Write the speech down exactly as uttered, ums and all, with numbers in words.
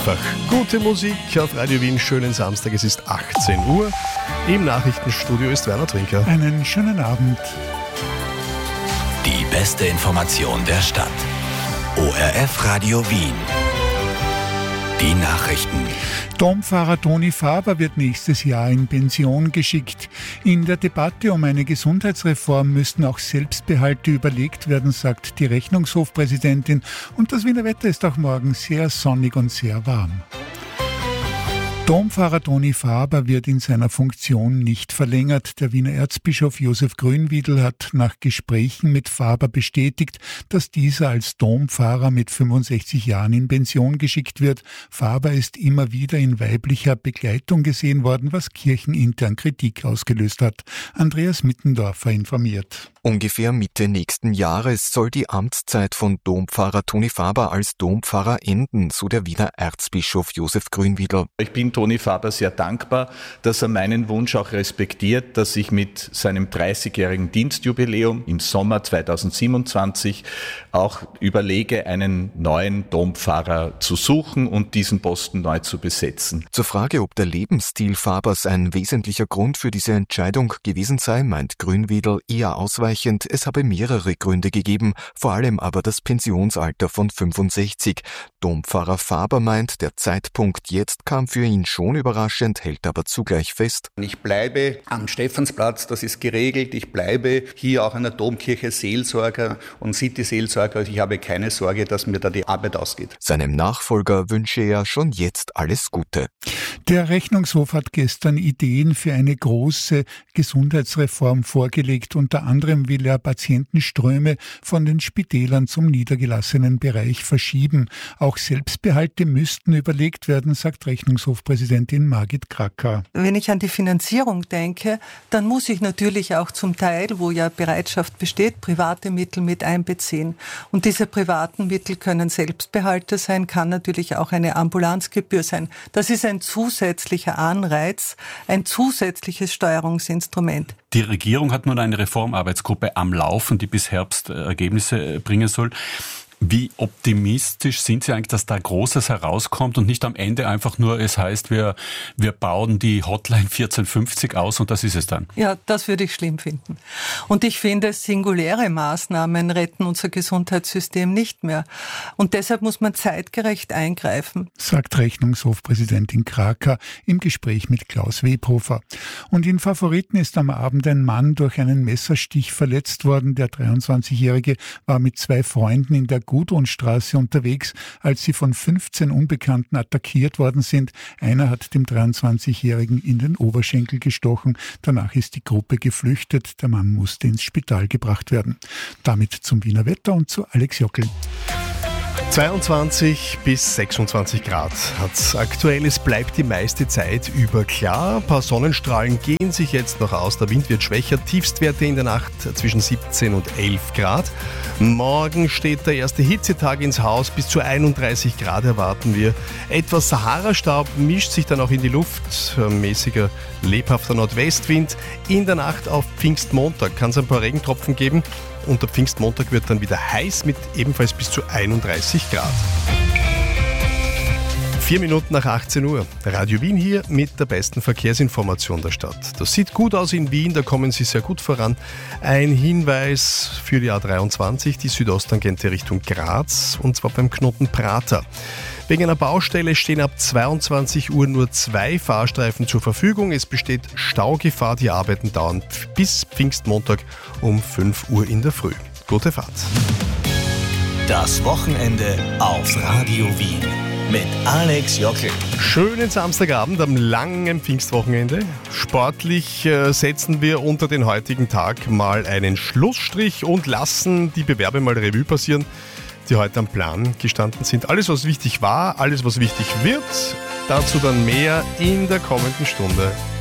einfach. Gute Musik auf Radio Wien, schönen Samstag, es ist achtzehn Uhr. Im Nachrichtenstudio ist Werner Trinker. Einen schönen Abend. Die beste Information der Stadt. O R F Radio Wien. Die Nachrichten. Domfahrer Toni Faber wird nächstes Jahr in Pension geschickt. In der Debatte um eine Gesundheitsreform müssten auch Selbstbehalte überlegt werden, sagt die Rechnungshofpräsidentin. Und das Wiener Wetter ist auch morgen sehr sonnig und sehr warm. Domfahrer Toni Faber wird in seiner Funktion nicht verlängert. Der Wiener Erzbischof Josef Grünwiedl hat nach Gesprächen mit Faber bestätigt, dass dieser als Dompfarrer mit fünfundsechzig Jahren in Pension geschickt wird. Faber ist immer wieder in weiblicher Begleitung gesehen worden, was kirchenintern Kritik ausgelöst hat. Andreas Mittendorfer informiert. Ungefähr Mitte nächsten Jahres soll die Amtszeit von Dompfarrer Toni Faber als Dompfarrer enden, so der Wiener Erzbischof Josef Grünwiedl. Ich bin Toni Faber sehr dankbar, dass er meinen Wunsch auch respektiert, dass ich mit seinem dreißigjährigen Dienstjubiläum im Sommer zweitausendsiebenundzwanzig auch überlege, einen neuen Dompfarrer zu suchen und diesen Posten neu zu besetzen. Zur Frage, ob der Lebensstil Fabers ein wesentlicher Grund für diese Entscheidung gewesen sei, meint Grünwiedl eher ausweichend, es habe mehrere Gründe gegeben, vor allem aber das Pensionsalter von fünfundsechzig. Dompfarrer Faber meint, der Zeitpunkt jetzt kam für ihn schon überraschend, hält aber zugleich fest. Ich bleibe am Stephansplatz, das ist geregelt. Ich bleibe hier auch an der Domkirche Seelsorger und City-Seelsorger. Ich habe keine Sorge, dass mir da die Arbeit ausgeht. Seinem Nachfolger wünsche er schon jetzt alles Gute. Der Rechnungshof hat gestern Ideen für eine große Gesundheitsreform vorgelegt. Unter anderem will er Patientenströme von den Spitälern zum niedergelassenen Bereich verschieben. Auch Selbstbehalte müssten überlegt werden, sagt Rechnungshofpräsidentin Margit Kracker. Wenn ich an die Finanzierung denke, dann muss ich natürlich auch zum Teil, wo ja Bereitschaft besteht, private Mittel mit einbeziehen. Und diese privaten Mittel können Selbstbehalte sein, kann natürlich auch eine Ambulanzgebühr sein. Das ist ein zusätzlicher Anreiz, ein zusätzliches Steuerungsinstrument. Die Regierung hat nun eine Reformarbeitsgruppe am Laufen, die bis Herbst Ergebnisse bringen soll. Wie optimistisch sind Sie eigentlich, dass da Großes herauskommt und nicht am Ende einfach nur, es heißt, wir, wir bauen die Hotline vierzehn fünfzig aus und das ist es dann? Ja, das würde ich schlimm finden. Und ich finde, singuläre Maßnahmen retten unser Gesundheitssystem nicht mehr. Und deshalb muss man zeitgerecht eingreifen, sagt Rechnungshofpräsidentin Kraker im Gespräch mit Klaus Webhofer. Und in Favoriten ist am Abend ein Mann durch einen Messerstich verletzt worden. Der dreiundzwanzigjährige war mit zwei Freunden in der Gudrunstraße unterwegs, als sie von fünfzehn Unbekannten attackiert worden sind. Einer hat dem dreiundzwanzigjährigen in den Oberschenkel gestochen. Danach ist die Gruppe geflüchtet. Der Mann musste ins Spital gebracht werden. Damit zum Wiener Wetter und zu Alex Jockel. zweiundzwanzig bis sechsundzwanzig Grad hat's aktuell. Es bleibt die meiste Zeit über klar. Ein paar Sonnenstrahlen gehen sich jetzt noch aus. Der Wind wird schwächer. Tiefstwerte in der Nacht zwischen siebzehn und elf Grad. Morgen steht der erste Hitzetag ins Haus. Bis zu einunddreißig Grad erwarten wir. Etwas Sahara-Staub mischt sich dann auch in die Luft. Ein mäßiger, lebhafter Nordwestwind. In der Nacht auf Pfingstmontag kann es ein paar Regentropfen geben. Und der Pfingstmontag wird dann wieder heiß mit ebenfalls bis zu einunddreißig Grad. Vier Minuten nach achtzehn Uhr. Radio Wien hier mit der besten Verkehrsinformation der Stadt. Das sieht gut aus in Wien, da kommen Sie sehr gut voran. Ein Hinweis für die A dreiundzwanzig, die Südosttangente Richtung Graz, und zwar beim Knoten Prater. Wegen einer Baustelle stehen ab zweiundzwanzig Uhr nur zwei Fahrstreifen zur Verfügung. Es besteht Staugefahr. Die Arbeiten dauern bis Pfingstmontag um fünf Uhr in der Früh. Gute Fahrt. Das Wochenende auf Radio Wien mit Alex Jockel. Schönen Samstagabend am langen Pfingstwochenende. Sportlich äh, setzen wir unter den heutigen Tag mal einen Schlussstrich und lassen die Bewerbe mal Revue passieren, die heute am Plan gestanden sind. Alles, was wichtig war, alles, was wichtig wird, dazu dann mehr in der kommenden Stunde.